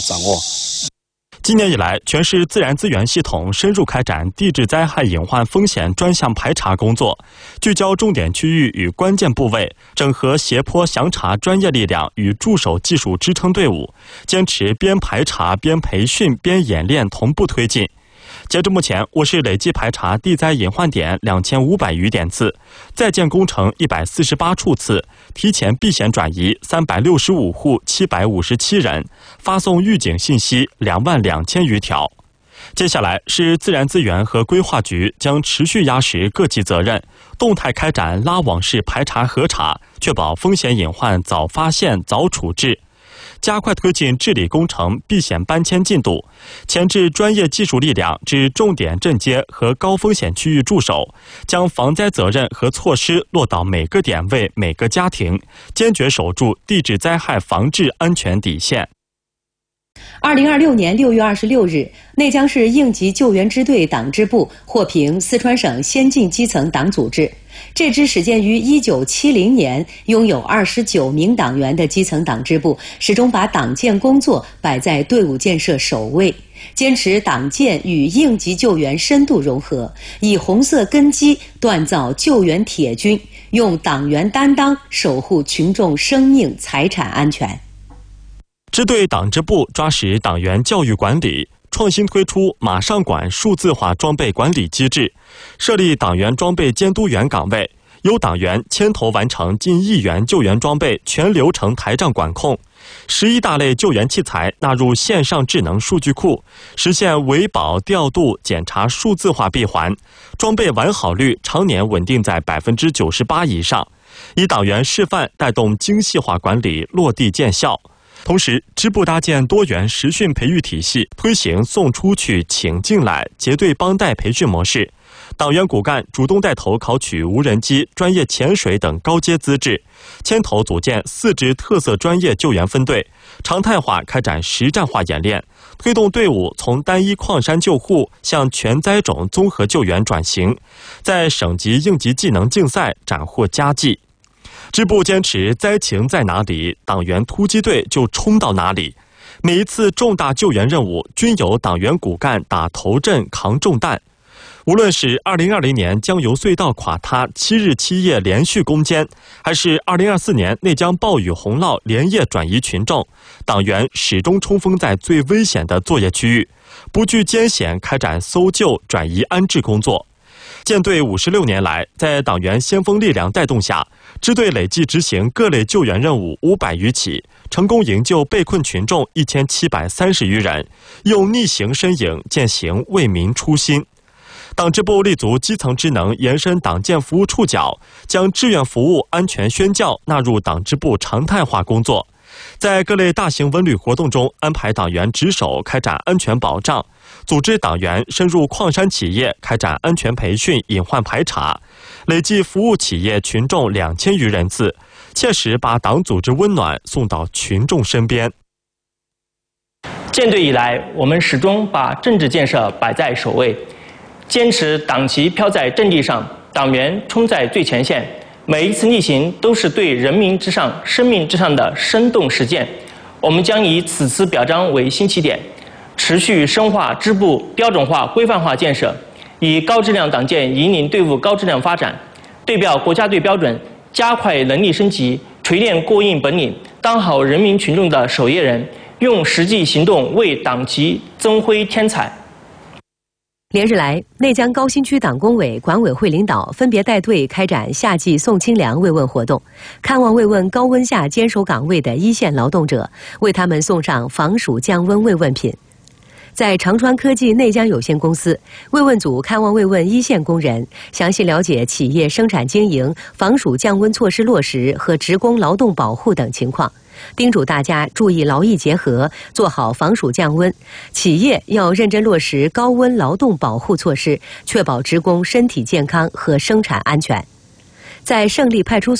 掌握。 今年以来，全市自然资源系统深入开展地质灾害隐患风险专项排查工作，聚焦重点区域与关键部位，整合斜坡详查专业力量与驻守技术支撑队伍，坚持边排查边培训边演练同步推进。截至目前，我市累计排查地灾隐患点2500余点次，在建工程148处次，提前避险转移365户757人，发送预警信息22000余条。接下来是自然资源和规划局将持续压实各级责任，动态开展拉网式排查核查，确保风险隐患早发现早处置。加快推进治理工程避险搬迁进度，前置专业技术力量至重点镇街和高风险区域驻守，将防灾责任和措施落到每个点位、每个家庭，坚决守住地质灾害防治安全底线。 2026年6月26日，内江市应急救援支队党支部获评四川省先进基层党组织。这支始建于1970年、拥有29名党员的基层党支部，始终把党建工作摆在队伍建设首位，坚持党建与应急救援深度融合，以红色根基锻造救援铁军，用党员担当守护群众生命财产安全。 支队党支部抓实党员教育管理，创新推出马上管数字化装备管理机制，设立党员装备监督员岗位，由党员牵头完成近1亿元救援装备全流程台账管控。11大类救援器材纳入线上智能数据库，实现维保调度检查数字化闭环，装备完好率常年稳定在98%以上，以党员示范带动精细化管理落地见效。同时，支部搭建多元实训培育体系，推行送出去、请进来、结对帮带培训模式。党员骨干主动带头考取无人机、专业潜水等高阶资质，牵头组建4支特色专业救援分队，常态化开展实战化演练，推动队伍从单一矿山救护向全灾种综合救援转型，在省级应急技能竞赛斩获佳绩。支部坚持灾情在哪里，党员突击队就冲到哪里。每一次重大救援任务均由党员骨干打头阵扛重担。无论是2020年江油隧道垮塌7日7夜连续攻坚，还是2024年内江暴雨洪涝连夜转移群众，党员始终冲锋在最危险的作业区域，不惧艰险开展搜救、转移安置工作。建队56年来，在党员先锋力量带动下，支队累计执行各类救援任务500余起，成功营救被困群众1730余人，用逆行身影践行为民初心。党支部立足基层职能，延伸党建服务触角，将志愿服务、安全宣教纳入党支部常态化工作。在各类大型文旅活动中，安排党员值守开展安全保障，组织党员深入矿山企业开展安全培训、隐患排查，累计服务企业群众2000余人次，切实把党组织温暖送到群众身边。 建队以来，我们始终把政治建设摆在首位，坚持党旗飘在阵地上，党员冲在最前线。每一次逆行都是对人民至上、生命至上的生动实践。我们将以此次表彰为新起点，持续深化支部标准化、规范化建设，以高质量党建引领队伍高质量发展，对标国家队标准，加快能力升级，锤炼过硬本领，当好人民群众的守夜人，用实际行动为党旗增辉添彩。 连日来，内江高新区党工委、管委会领导分别带队开展夏季送清凉慰问活动，看望慰问高温下坚守岗位的一线劳动者，为他们送上防暑降温慰问品。在长川科技内江有限公司，慰问组看望慰问一线工人，详细了解企业生产经营、防暑降温措施落实和职工劳动保护等情况，叮嘱大家注意劳逸结合，做好防暑降温。企业要认真落实高温劳动保护措施，确保职工身体健康和生产安全。在胜利派出所